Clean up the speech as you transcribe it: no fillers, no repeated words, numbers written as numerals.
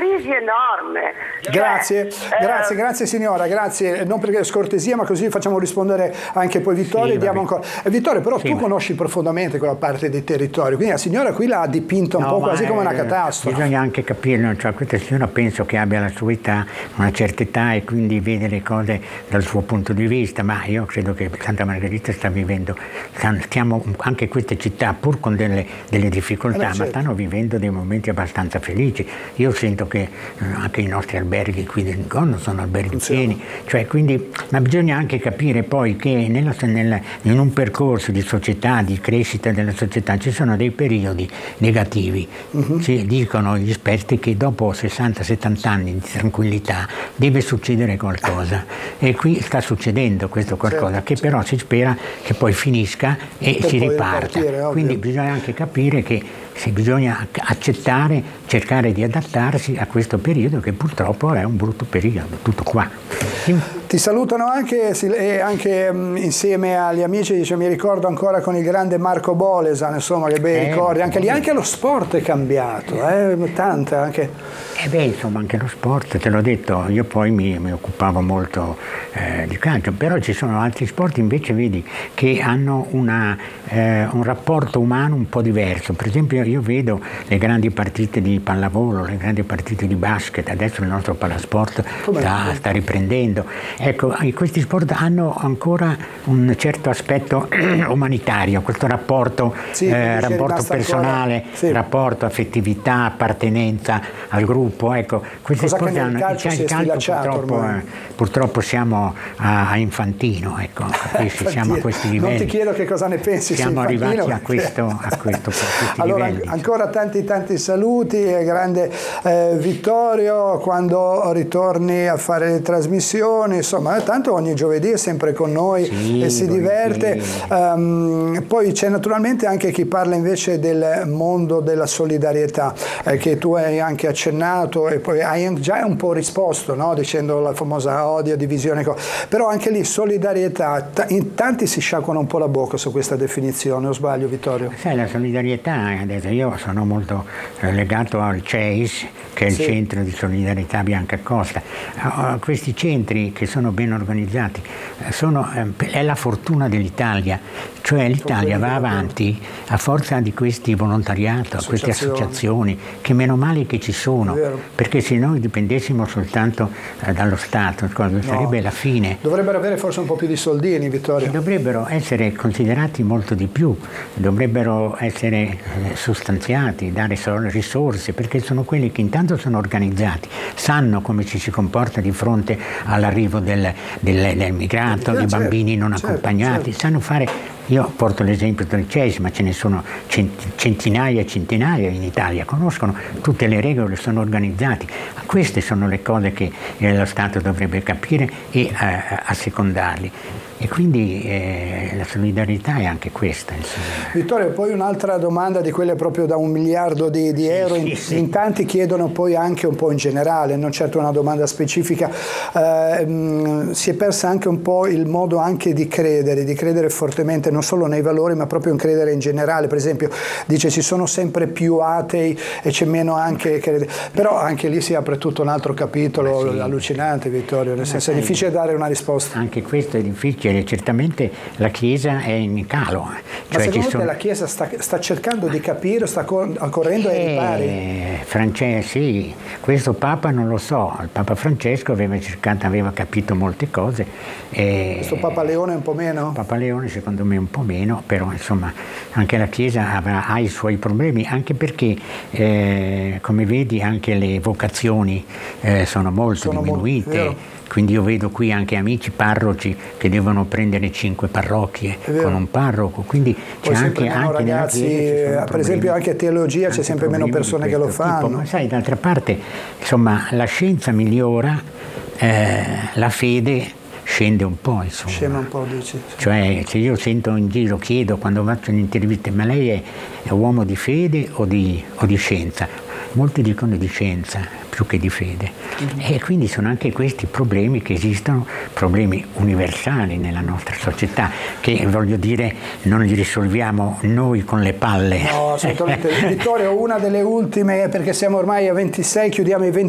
crisi enorme. Grazie signora, grazie, non perché è scortesia, ma così facciamo rispondere anche poi Vittorio. Diamo ancora. Vittorio, però tu conosci profondamente quella parte dei territori, quindi la signora qui l'ha dipinta un po' quasi come una catastrofe. Bisogna anche capire, cioè, questa signora penso che abbia la sua età, una certa età, e quindi vede le cose dal suo punto di vista, ma io credo che Santa Margherita stiamo anche queste città, pur con delle difficoltà, ma stanno vivendo dei momenti abbastanza felici. Io sento che anche i nostri alberghi qui del Gorno sono alberghi pieni, cioè, quindi, ma bisogna anche capire poi che in un percorso di società, di crescita della società, ci sono dei periodi negativi. Dicono gli esperti che dopo 60-70 anni di tranquillità deve succedere qualcosa, e qui sta succedendo questo qualcosa, che però si spera che poi finisca e si riparta. Quindi bisogna anche capire che bisogna accettare, cercare di adattarsi a questo periodo, che purtroppo è un brutto periodo, tutto qua. Ti salutano anche insieme agli amici, dice, mi ricordo ancora con il grande Marco Bolesan, insomma, che bei ricordi, anche lì anche lo sport è cambiato, tante anche. Insomma, anche lo sport, te l'ho detto, io poi mi occupavo molto di calcio, però ci sono altri sport invece, vedi, che hanno un rapporto umano un po' diverso. Per esempio io vedo le grandi partite di pallavolo, le grandi partite di basket, adesso il nostro Palasport sta riprendendo. Ecco, questi sport hanno ancora un certo aspetto umanitario, questo rapporto personale, rapporto affettività, appartenenza al gruppo. Ecco, questi sport hanno il calcio purtroppo siamo a Infantino, ecco, siamo a questi livelli. Non ti chiedo che cosa ne pensi. Siamo arrivati a questo allora, livelli. Ancora tanti saluti, grande Vittorio, quando ritorni a fare le trasmissioni, insomma, tanto ogni giovedì è sempre con noi e si diverte. Poi c'è naturalmente anche chi parla invece del mondo della solidarietà, che tu hai anche accennato e poi hai già un po' risposto, no? Dicendo la famosa odio, divisione, però anche lì solidarietà, in tanti si sciacquano un po' la bocca su questa definizione, o sbaglio, Vittorio? Sai, la solidarietà, adesso io sono molto legato al CEIS, che è il Centro di Solidarietà Bianca Costa. Questi centri, che sono ben organizzati, è la fortuna dell'Italia, cioè l'Italia va avanti a forza di questi volontariato, queste associazioni, che meno male che ci sono, perché se noi dipendessimo soltanto dallo Stato, sarebbe la fine. Dovrebbero avere forse un po' più di soldini, Vittorio. Dovrebbero essere considerati molto di più, dovrebbero essere sostanziati, dare risorse, perché sono quelli che intanto sono organizzati, sanno come ci si comporta di fronte all'arrivo del migrato, dei bambini non accompagnati, sanno fare. Io porto l'esempio del CEIS, ma ce ne sono centinaia e centinaia in Italia, conoscono tutte le regole, sono organizzati. Queste sono le cose che lo Stato dovrebbe capire e assecondarli. E quindi la solidarietà è anche questa. Insomma. Vittorio, poi un'altra domanda di quelle proprio da 1 miliardo di euro, in tanti chiedono poi anche un po' in generale, non certo una domanda specifica, si è persa anche un po' il modo anche di credere fortemente, non solo nei valori ma proprio in credere in generale. Per esempio dice ci sono sempre più atei e c'è meno anche credere, però anche lì si apre tutto un altro capitolo allucinante, Vittorio, nel senso è difficile dare una risposta. Anche questo è difficile. Certamente la Chiesa è in calo. Ma secondo te la Chiesa sta cercando di capire, sta correndo ai ripari? Sì, questo Papa non lo so, il Papa Francesco aveva capito molte cose. Questo Papa Leone un po' meno? Papa Leone secondo me un po' meno, però insomma anche la Chiesa ha i suoi problemi, anche perché come vedi anche le vocazioni sono molto diminuite. Quindi io vedo qui anche amici parroci che devono prendere 5 parrocchie con un parroco, quindi c'è anche ragazzi, per esempio anche a teologia c'è sempre meno persone che lo fanno. Ma sai, d'altra parte, insomma, la scienza migliora, la fede scende un po', insomma. Scende un po', dici. Cioè, se io sento in giro, chiedo quando faccio un'intervista, ma lei è uomo di fede o di scienza? Molti dicono di scienza più che di fede. E quindi sono anche questi problemi che esistono, problemi universali nella nostra società, che voglio dire non li risolviamo noi con le palle. No, assolutamente. Vittorio, una delle ultime, perché siamo ormai a 26, chiudiamo i 20